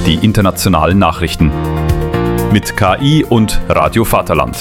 die internationalen Nachrichten. Mit KI und Radio Vaterland.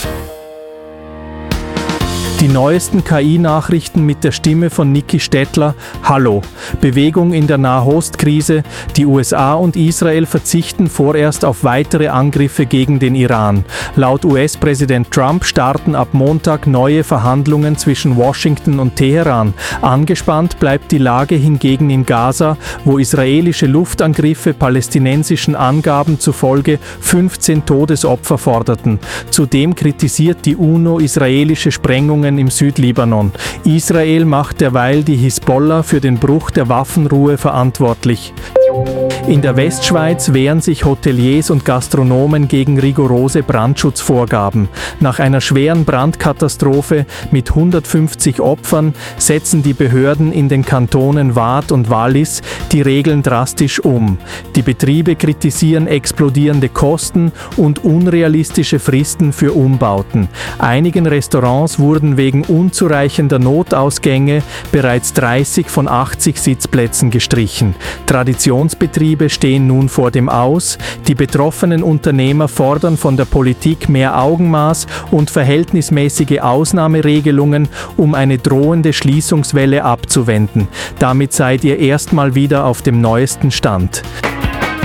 Die neuesten KI-Nachrichten mit der Stimme von Niki Stettler. Hallo. Bewegung in der Nahostkrise. Die USA und Israel verzichten vorerst auf weitere Angriffe gegen den Iran. Laut US-Präsident Trump starten ab Montag neue Verhandlungen zwischen Washington und Teheran. Angespannt bleibt die Lage hingegen in Gaza, wo israelische Luftangriffe palästinensischen Angaben zufolge 15 Todesopfer forderten. Zudem kritisiert die UNO israelische Sprengungen im Südlibanon. Israel macht derweil die Hisbollah für den Bruch der Waffenruhe verantwortlich. In der Westschweiz wehren sich Hoteliers und Gastronomen gegen rigorose Brandschutzvorgaben. Nach einer schweren Brandkatastrophe mit 150 Opfern setzen die Behörden in den Kantonen Waadt und Wallis die Regeln drastisch um. Die Betriebe kritisieren explodierende Kosten und unrealistische Fristen für Umbauten. Einigen Restaurants wurden wegen unzureichender Notausgänge bereits 30 von 80 Sitzplätzen gestrichen. Traditionsbetriebe stehen nun vor dem Aus. Die betroffenen Unternehmer fordern von der Politik mehr Augenmaß und verhältnismäßige Ausnahmeregelungen, um eine drohende Schließungswelle abzuwenden. Damit seid ihr erstmal wieder auf dem neuesten Stand.